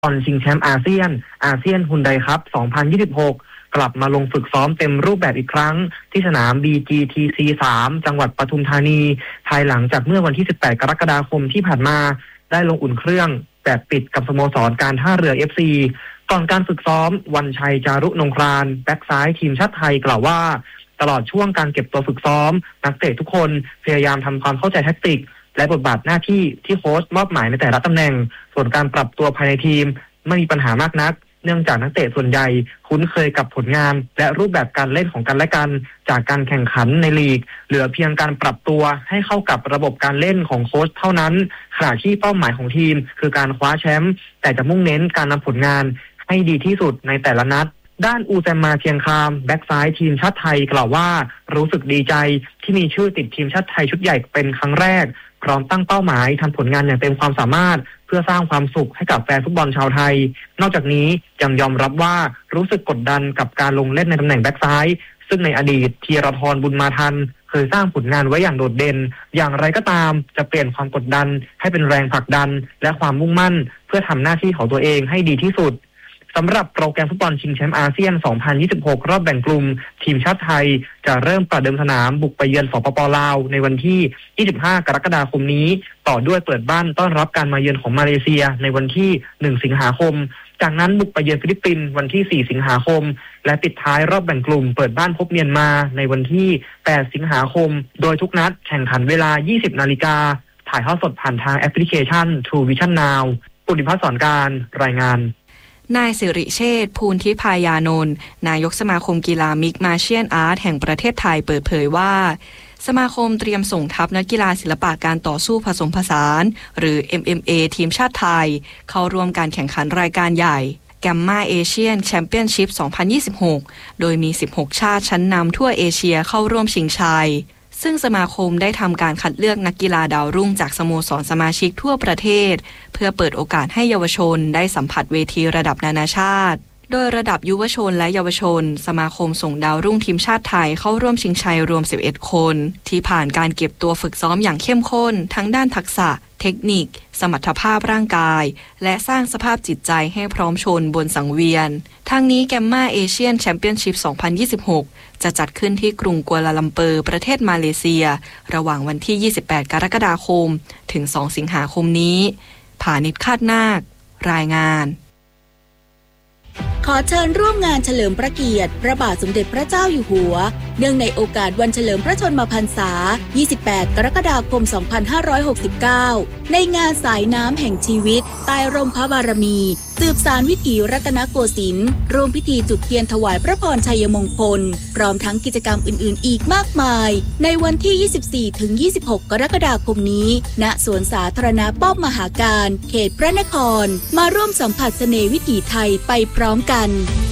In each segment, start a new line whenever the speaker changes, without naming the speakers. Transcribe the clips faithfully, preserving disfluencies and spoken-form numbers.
บอลชิงแชมป์อาเซียนอาเซียนฮุนไดคัพสองพันยี่สิบหกกลับมาลงฝึกซ้อมเต็มรูปแบบอีกครั้งที่สนาม บี จี ที ซี สาม จังหวัดปทุมธานีภายหลังจากเมื่อวันที่สิบแปดกรกฎาคมที่ผ่านมาได้ลงอุ่นเครื่องแบบปิดกับสโมสรการท่าเรือ เอฟ ซี ก่อนการฝึกซ้อมวันชัยจารุนงครานแบ็คซ้ายทีมชาติไทยกล่าวว่าตลอดช่วงการเก็บตัวฝึกซ้อมนักเตะทุกคนพยายามทำความเข้าใจแท็กติกและบทบาทหน้าที่ที่โค้ชมอบหมายในแต่ละตำแหน่งส่วนการปรับตัวภายในทีมไม่มีปัญหามากนักเนื่องจากนักเตะส่วนใหญ่คุ้นเคยกับผลงานและรูปแบบการเล่นของกันและกันจากการแข่งขันในลีกเหลือเพียงการปรับตัวให้เข้ากับระบบการเล่นของโค้ชเท่านั้นขณะที่เป้าหมายของทีมคือการคว้าแชมป์แต่จะมุ่งเน้นการนำผลงานให้ดีที่สุดในแต่ละนัดด้านอูแซมมาเทียงคามแบ็กซ้ายทีมชาติไทยกล่าวว่ารู้สึกดีใจที่มีชื่อติดทีมชาติไทยชุดใหญ่เป็นครั้งแรกพร้อมตั้งเป้าหมายทำผลงานอย่างเต็มความสามารถเพื่อสร้างความสุขให้กับแฟนฟุตบอลชาวไทยนอกจากนี้ยังยอมรับว่ารู้สึกกดดันกับการลงเล่นในตำแหน่งแบ็กซ้ายซึ่งในอดีตธีรทรบุญมาทันเคยสร้างผลงานไว้อย่างโดดเด่นอย่างไรก็ตามจะเปลี่ยนความกดดันให้เป็นแรงผลักดันและความมุ่งมั่นเพื่อทำหน้าที่ของตัวเองให้ดีที่สุดสำหรับโปรแกรมฟุตบอลชิงแชมป์อาเซียนสองพันยี่สิบหกรอบแบ่งกลุ่มทีมชาติไทยจะเริ่มประเดิมสนามบุกไปเยือนสปป.ลาวในวันที่ยี่สิบห้ากรกฎาคมนี้ต่อด้วยเปิดบ้านต้อนรับการมาเยือนของมาเลเซียในวันที่หนึ่งสิงหาคมจากนั้นบุกไปเยือนฟิลิปปินส์วันที่สี่สิงหาคมและปิดท้ายรอบแบ่งกลุ่มเปิดบ้านพบเมียนมาในวันที่แปดสิงหาคมโดยทุกนัดแข่งขันเวลา ยี่สิบนาฬิกาถ่ายทอดสดผ่านทางแอปพลิเคชัน True Vision Now ปุณิพัฒน์สอนการรายงาน
นายสิริเชษฐ์ภูลทิพายานนท์นายกสมาคมกีฬามิกมาเชียนอาร์ตแห่งประเทศไทยเปิดเผยว่าสมาคมเตรียมส่งทัพนักกีฬาศิลปะการต่อสู้ผสมผสานหรือ เอ็ม เอ็ม เอ ทีมชาติไทยเข้าร่วมการแข่งขันรายการใหญ่แกมมาเอเชียนแชมเปี้ยนชิพ สองพันยี่สิบหก โดยมี สิบหก ชาติชั้นนำทั่วเอเชียเข้าร่วมชิงชัยซึ่งสมาคมได้ทำการคัดเลือกนักกีฬาดาวรุ่งจากสโมสรสมาชิกทั่วประเทศเพื่อเปิดโอกาสให้เยาวชนได้สัมผัสเวทีระดับนานาชาติโดยระดับยุวชนและเยาวชนสมาคมส่งดาวรุ่งทีมชาติไทยเข้าร่วมชิงชัยรวมสิบเอ็ดคนที่ผ่านการเก็บตัวฝึกซ้อมอย่างเข้มข้นทั้งด้านทักษะเทคนิคสมรรถภาพร่างกายและสร้างสภาพจิตใจให้พร้อมชนบนสังเวียนทางนี้แกมมาเอเชียนแชมเปี้ยนชิพ สองพันยี่สิบหก จะจัดขึ้นที่กรุงกัวลาลัมเปอร์ประเทศมาเลเซียระหว่างวันที่ยี่สิบแปดกรกฎาคมถึงสองสิงหาคมนี้ผานิชคาดนาครายงาน
ขอเชิญร่วมงานเฉลิมพระเกียรติพระบาทสมเด็จพระเจ้าอยู่หัวเนื่องในโอกาสวันเฉลิมพระชนมพรรษายี่สิบแปดกรกฎาคมสองพันห้าร้อยหกสิบเก้าในงานสายน้ำแห่งชีวิตใต้ร่มพระบารมีสืบสานวิถีรัตนโกสินทร์ร่วมพิธีจุดเทียนถวายพระพรชัยมงคลพร้อมทั้งกิจกรรมอื่นๆอีกมากมายในวันที่ ยี่สิบสี่ถึงยี่สิบหก กรกฎาคมนี้ณสวนสาธารณะป้อมมหาการเขตพระนครมาร่วมสัมผัสเสน่ห์วิถีไทยไปพร้อมกัน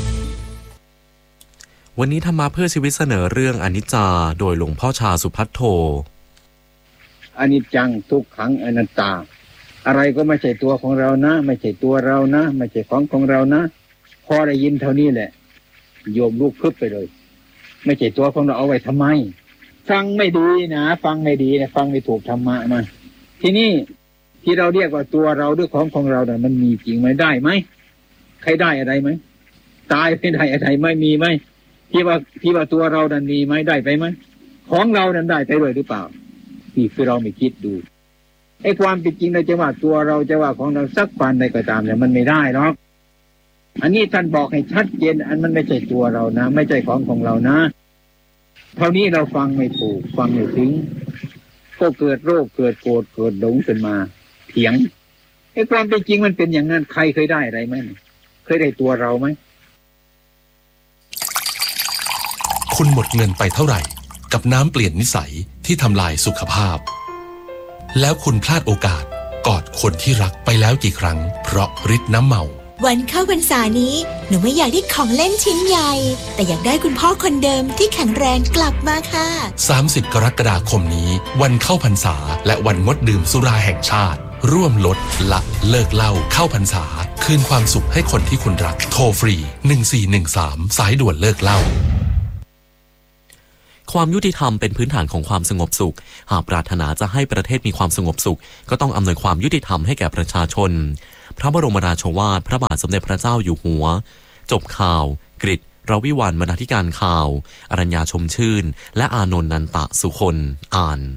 วันนี้ธรรมะเพื่อชีวิตเสนอเรื่องอนิจจาโดยหลวงพ่อชาสุภัทโธ
อนิจจังทุกขังอนัตตาอะไรก็ไม่ใช่ตัวของเรานะไม่ใช่ตัวเรานะไม่ใช่ของของเรานะพอได้ยินเท่านี้แหละโยมลูกพึบไปเลยไม่ใช่ตัวของเราเอาไว้ทำไมฟังไม่ดีนะฟังไม่ดีนะฟังไม่ถูกธรรมะมาทีนี้ที่เราเรียกว่าตัวเราด้วยของของเราเนี่ยมันมีจริงไหมได้ไหมใครได้อะไรไหมตายไม่ได้อะไรไม่มีไหมที่ว่าที่ว่าตัวเราดันมีไหมได้ไปไหมของเราดันได้ไปด้วยหรือเปล่านี่คือเราไม่คิดดูไอ้ความเป็นจริงเราจะว่าตัวเราจะว่าของเราสักวันใดก็ตามเนี่ยมันไม่ได้หรอกอันนี้ท่านบอกให้ชัดเจนอันมันไม่ใช่ตัวเรานะไม่ใช่ของของเรานะเท่านี้เราฟังไม่ถูกฟังไม่ถึงก็เกิดโรคเกิดโกรธเกิดหลงขึ้นมาเถียงไอ้ความเป็นจริงมันเป็นอย่างนั้นใครเคยได้อะไรไหมเคยได้ตัวเราไหม
คุณหมดเงินไปเท่าไหร่กับน้ำเปลี่ยนนิสัยที่ทำลายสุขภาพแล้วคุณพลาดโอกาสกอดคนที่รักไปแล้วกี่ครั้งเพราะฤทธิ์น้ำเมา
วันเข้าพรรษานี้หนูไม่อยากได้ของเล่นชิ้นใหญ่แต่อยากได้คุณพ่อคนเดิมที่แข็งแรงกลับมาค่ะ
สามสิบกรกฎาคมนี้วันเข้าพรรษาและวันงดดื่มสุราแห่งชาติร่วมลดละเลิกเหล้าเข้าพรรษาคืนความสุขให้คนที่คุณรักโทรฟรีหนึ่งสี่หนึ่งสามสายด่วนเลิกเหล้า
ความยุติธรรมเป็นพื้นฐานของความสงบสุขหากปรารถนาจะให้ประเทศมีความสงบสุขก็ต้องอำนวยความยุติธรรมให้แก่ประชาชนพระบรมราโชวาทพระบาทสมเด็จพระเจ้าอยู่หัวจบข่าวกฤษรวิวรรณบรรณาธิการข่าวอรัญญาชมชื่นและอานนท์นันตะสุคนอ่าน